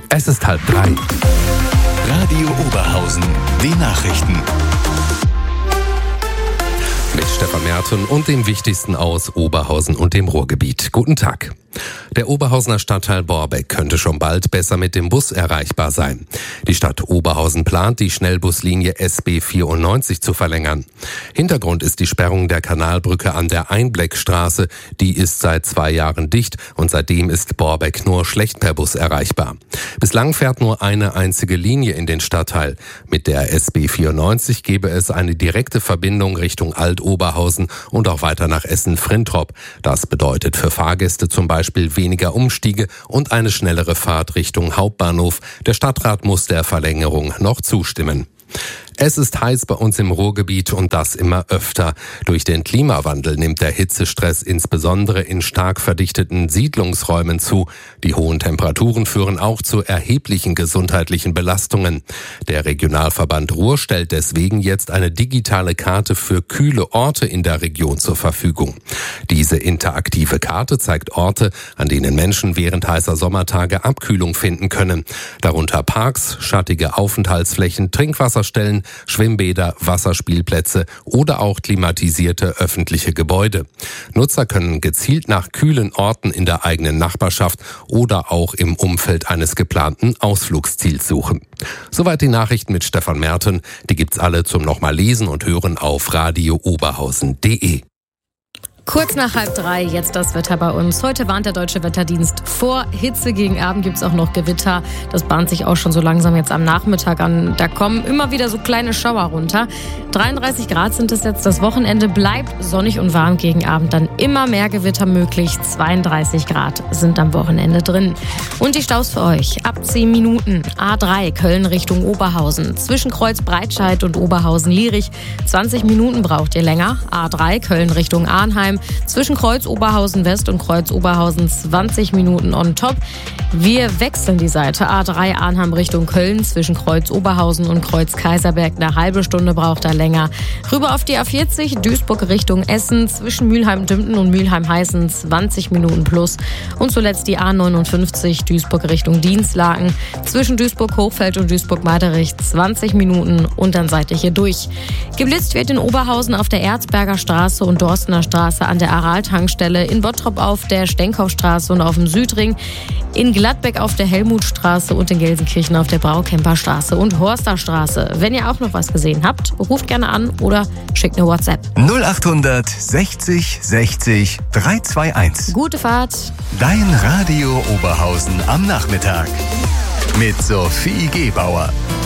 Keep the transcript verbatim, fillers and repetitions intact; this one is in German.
Es ist halb drei. Radio Oberhausen, die Nachrichten. Mit Stefan Merten und dem Wichtigsten aus Oberhausen und dem Ruhrgebiet. Guten Tag. Der Oberhausener Stadtteil Borbeck könnte schon bald besser mit dem Bus erreichbar sein. Die Stadt Oberhausen plant, die Schnellbuslinie S B vierundneunzig zu verlängern. Hintergrund ist die Sperrung der Kanalbrücke an der Einbleckstraße. Die ist seit zwei Jahren dicht und seitdem ist Borbeck nur schlecht per Bus erreichbar. Bislang fährt nur eine einzige Linie in den Stadtteil. Mit der S B vierundneunzig gäbe es eine direkte Verbindung Richtung Alt-Oberhausen und auch weiter nach Essen-Frintrop. Das bedeutet für Fahrgäste zum Beispiel weniger Umstiege und eine schnellere Fahrt Richtung Hauptbahnhof. Der Stadtrat muss der Verlängerung noch zustimmen. Es ist heiß bei uns im Ruhrgebiet und das immer öfter. Durch den Klimawandel nimmt der Hitzestress insbesondere in stark verdichteten Siedlungsräumen zu. Die hohen Temperaturen führen auch zu erheblichen gesundheitlichen Belastungen. Der Regionalverband Ruhr stellt deswegen jetzt eine digitale Karte für kühle Orte in der Region zur Verfügung. Diese interaktive Karte zeigt Orte, an denen Menschen während heißer Sommertage Abkühlung finden können. Darunter Parks, schattige Aufenthaltsflächen, Trinkwasserstellen, Schwimmbäder, Wasserspielplätze oder auch klimatisierte öffentliche Gebäude. Nutzer können gezielt nach kühlen Orten in der eigenen Nachbarschaft oder auch im Umfeld eines geplanten Ausflugsziels suchen. Soweit die Nachrichten mit Stefan Merten. Die gibt's alle zum nochmal lesen und hören auf radio oberhausen punkt de. Kurz nach halb drei, jetzt das Wetter bei uns. Heute warnt der Deutsche Wetterdienst vor Hitze. Gegen Abend gibt's auch noch Gewitter. Das bahnt sich auch schon so langsam jetzt am Nachmittag an. Da kommen immer wieder so kleine Schauer runter. dreiunddreißig Grad sind es jetzt. Das Wochenende bleibt sonnig und warm. Gegen Abend dann immer mehr Gewitter möglich. zweiunddreißig Grad sind am Wochenende drin. Und die Staus für euch. Ab zehn Minuten. A drei Köln Richtung Oberhausen. Zwischen Kreuz Breitscheid und Oberhausen-Lierich. zwanzig Minuten braucht ihr länger. A drei Köln Richtung Arnheim. Zwischen Kreuz Oberhausen West und Kreuz Oberhausen zwanzig Minuten on top. Wir wechseln die Seite. A drei Arnheim Richtung Köln. Zwischen Kreuz Oberhausen und Kreuz Kaiserberg eine halbe Stunde braucht er länger. Rüber auf die A vierzig Duisburg Richtung Essen. Zwischen Mülheim-Dümpten und Mülheim-Heißen zwanzig Minuten plus. Und zuletzt die A neunundfünfzig Duisburg Richtung Dienstlaken. Zwischen Duisburg-Hochfeld und Duisburg-Meiderich zwanzig Minuten und dann seid ihr hier durch. Geblitzt wird in Oberhausen auf der Erzberger Straße und Dorstener Straße an der Aral-Tankstelle, in Bottrop auf der Stenkopfstraße und auf dem Südring, in Gladbeck auf der Helmutstraße und in Gelsenkirchen auf der Braukemperstraße und Horsterstraße. Wenn ihr auch noch was gesehen habt, ruft gerne an oder schickt eine WhatsApp. null achthundert sechzig sechzig dreihunderteinundzwanzig. Gute Fahrt. Dein Radio Oberhausen am Nachmittag mit Sophie Gebauer.